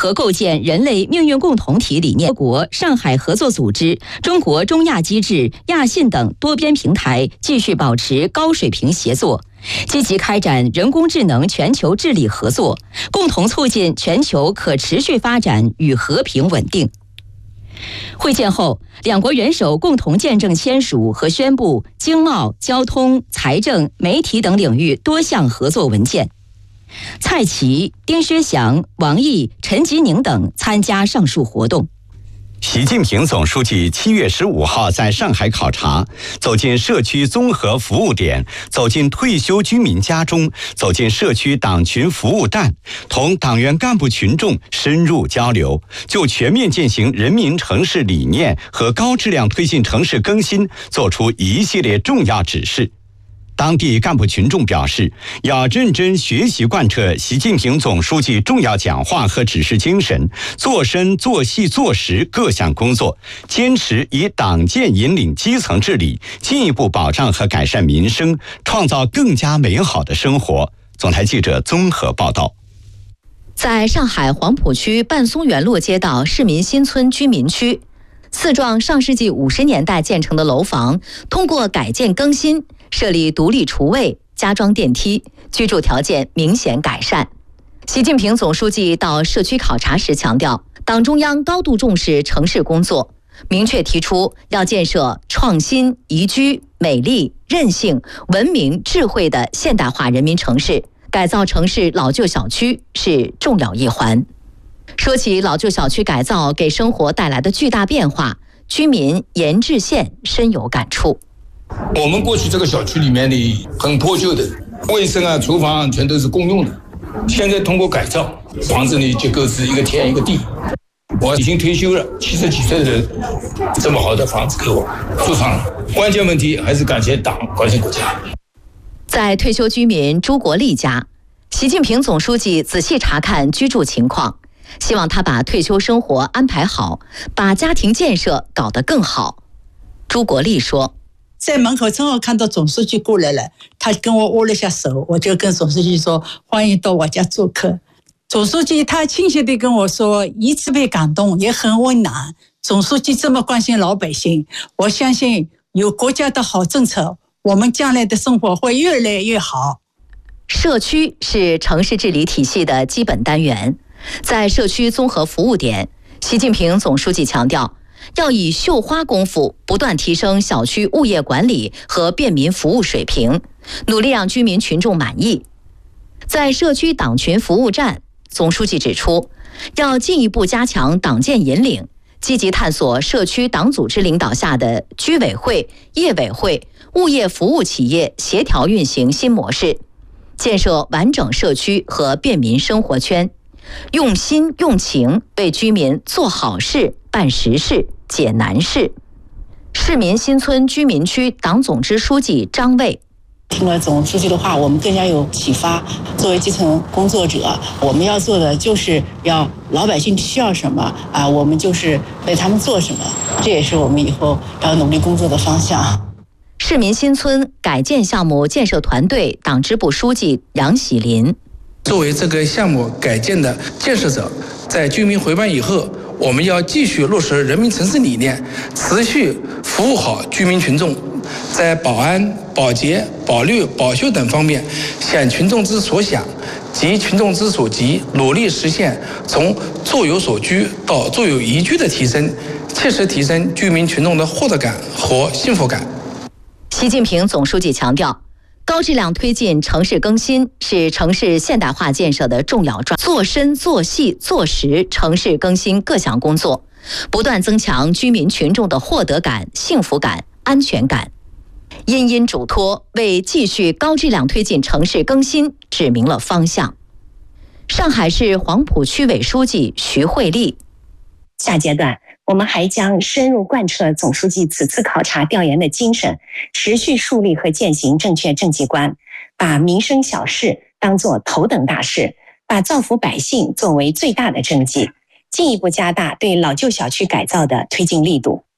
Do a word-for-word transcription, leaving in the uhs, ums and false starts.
和构建人类命运共同体理念。国上海合作组织、中国中亚机制、亚信等多边平台继续保持高水平协作，积极开展人工智能全球治理合作，共同促进全球可持续发展与和平稳定。会见后，两国元首共同见证签署和宣布经贸、交通、财政、媒体等领域多项合作文件。蔡奇、丁薛祥、王毅、陈吉宁等参加上述活动。 习近平总书记七月十五号在上海考察，走进社区综合服务点，走进退休居民家中，走进社区党群服务站，同党员干部群众深入交流，就全面践行人民城市理念和高质量推进城市更新作出一系列重要指示。当地干部群众表示，要认真学习贯彻习近平总书记重要讲话和指示精神，做深做细做实各项工作，坚持以党建引领基层治理，进一步保障和改善民生，创造更加美好的生活。总台记者综合报道。 在上海黄浦区半松园路街道市民新村居民区，四幢上世纪五十年代建成的楼房，通过改建更新，设立独立厨卫，加装电梯，居住条件明显改善。习近平总书记到社区考察时强调，党中央高度重视城市工作，明确提出要建设创新、宜居、美丽、韧性、文明、智慧的现代化人民城市，改造城市老旧小区是重要一环。说起老旧小区改造给生活带来的巨大变化，居民严志宪深有感触。 我们过去这个小区里面的很破旧的，卫生啊、厨房全都是公用的。现在通过改造，房子里就各自一个天一个地。我已经退休了，七十几岁的人，这么好的房子给我住上了。关键问题还是感谢党，关心国家。 在退休居民朱国立家，习近平总书记仔细查看居住情况，希望他把退休生活安排好，把家庭建设搞得更好。朱国立说， 在门口正好看到总书记过来了，他跟我握了下手，我就跟总书记说欢迎到我家做客。总书记他亲切地跟我说，一直被感动，也很温暖。总书记这么关心老百姓，我相信有国家的好政策，我们将来的生活会越来越好。 社区是城市治理体系的基本单元，在社区综合服务点，习近平总书记强调，要以绣花功夫不断提升小区物业管理和便民服务水平，努力让居民群众满意。在社区党群服务站，总书记指出，要进一步加强党建引领，积极探索社区党组织领导下的居委会、业委会、物业服务企业协调运行新模式，建设完整社区和便民生活圈，用心用情为居民做好事、办实事、解难事。市民新村居民区党总支书记张卫， 听了总书记的话，我们更加有启发。作为基层工作者，我们要做的就是要老百姓需要什么啊，我们就是为他们做什么，这也是我们以后要努力工作的方向。 市民新村改建项目建设团队党支部书记杨喜林， 作为这个项目改建的建设者，在居民回办以后，我们要继续落实人民城市理念，持续服务好居民群众，在保安、保洁、保绿、保修等方面想群众之所想，急群众之所急，努力实现从坐有所居到坐有宜居的提升，切实提升居民群众的获得感和幸福感。 习近平总书记强调，高质量推进城市更新是城市现代化建设的重要专，做深做细做实城市更新各项工作，不断增强居民群众的获得感、幸福感、安全感。殷殷嘱托，为继续高质量推进城市更新指明了方向。上海市黄浦区委书记徐慧丽， 下阶段我们还将深入贯彻总书记此次考察调研的精神，持续树立和践行正确政绩观，把民生小事当作头等大事，把造福百姓作为最大的政绩，进一步加大对老旧小区改造的推进力度。